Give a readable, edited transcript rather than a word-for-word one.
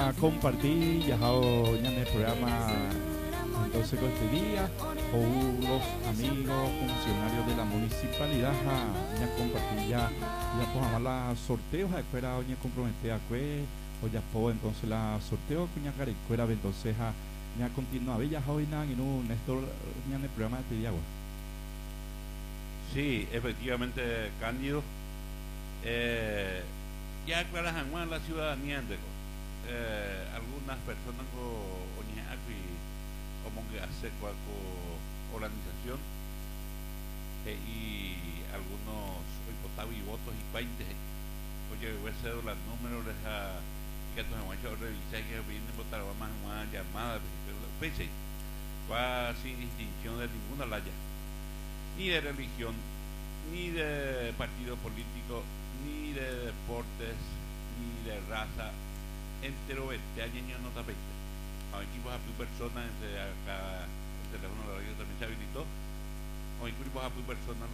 ña compartir ya en el programa entonces con este día o los amigos funcionarios de la municipalidad ña compartir ya pues amar la sorteos a escuela ña comprometer a que o ya puedo entonces la sorteo con ña escuela entonces ña continúa ya hoy en un Néstor ña en el programa de este día. Sí, efectivamente, Cándido. Ya aclaras en la ciudadanía de algunas personas como que hace cualquier organización y algunos y votos y países. Oye, voy a hacer los números de que tu hecho revisar que vienen votar más una llamada, pese, sin distinción de ninguna laya, ni de religión, ni de partido político, ni de deportes, ni de raza, entero 20 años no está 20. A equipos a tu persona, entre acá, el teléfono de la radio también se habilitó, o equipos a tu persona